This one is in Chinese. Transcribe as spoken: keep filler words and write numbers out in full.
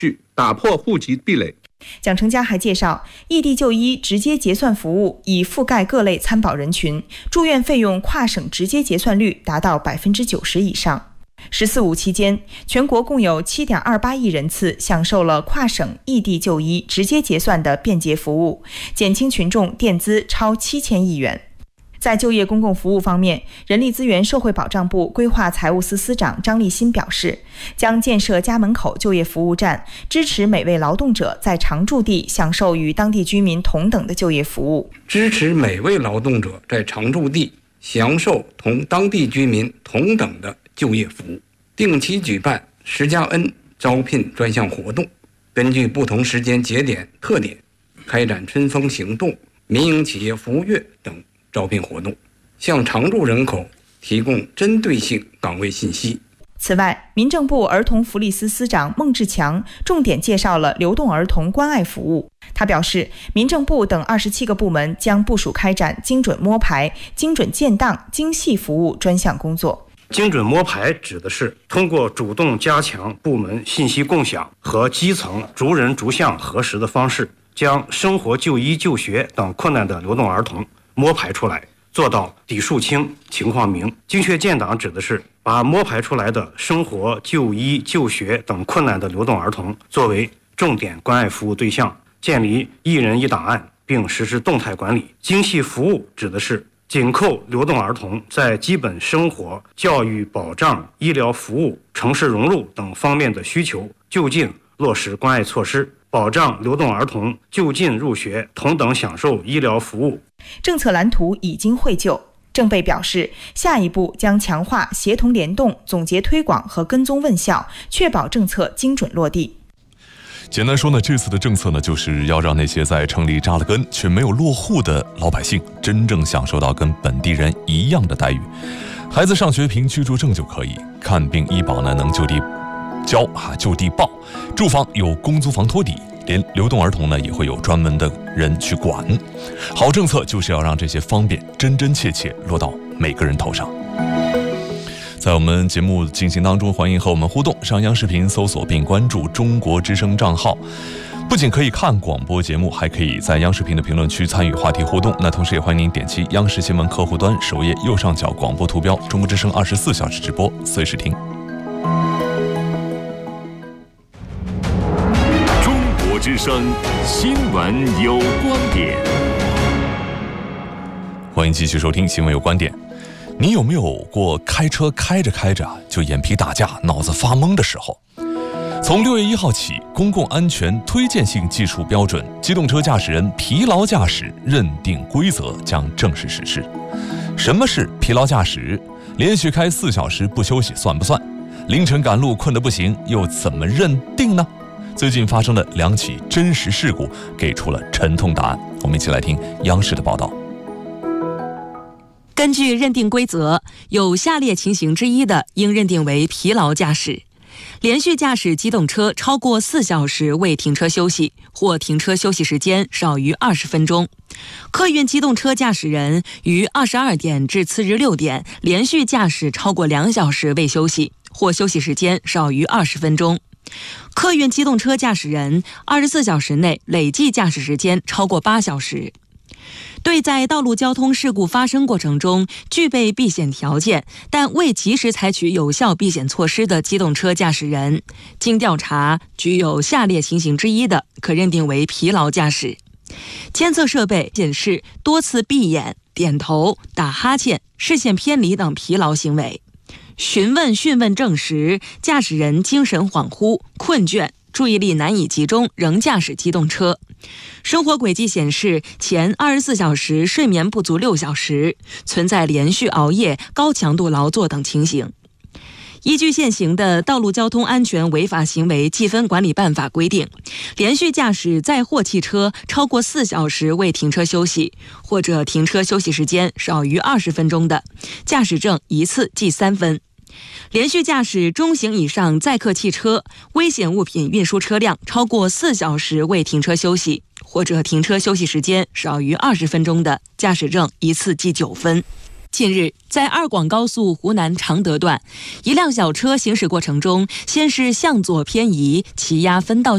打破户籍壁垒。 蒋成家还介绍，异地就医直接结算服务已覆盖各类参保人群，住院费用跨省直接结算率达到百分之九十以上。十四五期间，全国共有 七点二八亿人次享受了跨省异地就医直接结算的便捷服务，减轻群众垫资超七千亿元。在就业公共服务方面，人力资源社会保障部规划财务司司长张立新表示，将建设家门口就业服务站，支持每位劳动者在常住地享受与当地居民同等的就业服务， 支持每位劳动者在常住地享受同当地居民同等的就业服务，定期举办十加 N 招聘专项活动，根据不同时间节点特点，开展春风行动、民营企业服务月等招聘活动，向常住人口提供针对性岗位信息。 此外，民政部儿童福利司司长孟志强重点介绍了流动儿童关爱服务。他表示，民政部等二十七个部门将部署开展精准摸排、精准建档、精细服务专项工作。 精准摸排指的是通过主动加强部门信息共享和基层逐人逐项核实的方式，将生活、就医、就学等困难的流动儿童摸排出来，做到底数清、情况明。精确建档指的是把摸排出来的生活、就医、就学等困难的流动儿童作为重点关爱服务对象，建立一人一档案，并实施动态管理。精细服务指的是紧扣流动儿童在基本生活、教育保障、医疗服务、城市融入等方面的需求，就近落实关爱措施，保障流动儿童就近入学，同等享受医疗服务。 政策蓝图已经绘就，政备表示，下一步将强化协同联动、总结推广和跟踪问效，确保政策精准落地。 简单说呢，这次的政策呢，就是要让那些在城里扎了根却没有落户的老百姓，真正享受到跟本地人一样的待遇。孩子上学凭居住证就可以，看病医保呢能就地交啊就地报，住房有公租房托底，连流动儿童呢也会有专门的人去管。好政策就是要让这些方便真真切切落到每个人头上。在我们节目进行当中，欢迎和我们互动，上央视频搜索并关注中国之声账号，不仅可以看广播节目，还可以在央视频的评论区参与话题互动。那同时也欢迎您点击央视新闻客户端首页右上角广播图标，中国之声二十四小时直播，随时听。 中国之声新闻有观点， 欢迎继续收听新闻有观点。你有没有过开车开着开着就眼皮打架、脑子发懵的时候？从六月一号起，公共安全推荐性技术标准《机动车驾驶人疲劳驾驶认定规则》将正式实施。什么是疲劳驾驶？连续开四小时不休息算不算？凌晨赶路困得不行，又怎么认定呢？最近发生的两起真实事故给出了沉痛答案。我们一起来听央视的报道。 根据认定规则，有下列情形之一的，应认定为疲劳驾驶：连续驾驶机动车超过四小时未停车休息，或停车休息时间少于二十分钟；客运机动车驾驶人于二十二点至次日六点连续驾驶超过两小时未休息，或休息时间少于二十分钟；客运机动车驾驶人二十四小时内累计驾驶时间超过八小时。对在道路交通事故发生过程中具备避险条件但未及时采取有效避险措施的机动车驾驶人，经调查具有下列情形之一的，可认定为疲劳驾驶：监测设备显示多次闭眼、点头、打哈欠、视线偏离等疲劳行为；询问讯问证实驾驶人精神恍惚、困倦、注意力难以集中仍驾驶机动车；生活轨迹显示前二十四小时睡眠不足六小时，存在连续熬夜、高强度劳作等情形。依据现行的《道路交通安全违法行为记分管理办法》规定，连续驾驶载货汽车超过四小时未停车休息，或者停车休息时间少于二十分钟的，驾驶证一次记三分；连续驾驶中型以上载客汽车、危险物品运输车辆超过四小时未停车休息，或者停车休息时间少于二十分钟的，驾驶证一次记九分。近日，在二广高速湖南常德段，一辆小车行驶过程中，先是向左偏移，骑压分道